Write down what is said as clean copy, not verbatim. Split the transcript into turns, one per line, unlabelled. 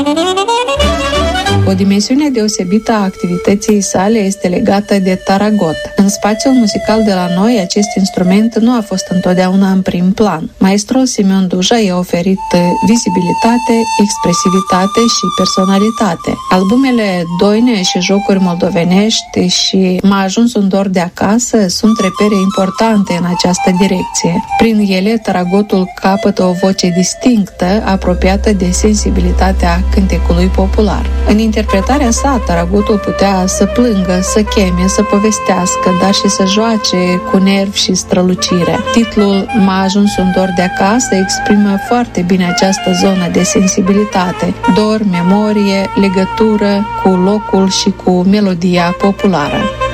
O dimensiune deosebită a activității sale este legată de taragot. În spațiul muzical de la noi, acest instrument nu a fost întotdeauna în prim plan. Maestrul Simeon Duja i-a oferit vizibilitate, expresivitate și personalitate. Albumele Doine și Jocuri moldovenești și M-a ajuns un dor de acasă sunt repere importante în această direcție. Prin ele, taragotul capătă o voce distinctă, apropiată de sensibilitatea cântecului popular. În interpretarea sa, taragotul putea să plângă, să cheme, să povestească, dar și să joace cu nervi și strălucire. Titlul M-a ajuns un dor de acasă exprimă foarte bine această zonă de sensibilitate, dor, memorie, legătură cu locul și cu melodia populară.